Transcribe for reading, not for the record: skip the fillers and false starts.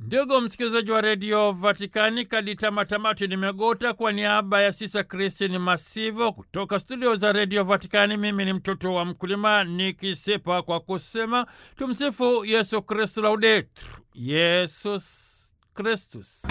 Ndugu msikilizaji wa redio Vatikani, kaditamatamati nimegota kwa niaba ya Sisa Kristin Masivo kutoka studio za redio Vatikani. Mimi ni mtoto wa mkulima nikisepa kwa kusema tumsifu Yesu Kristu, laudetur Yesus Kristus.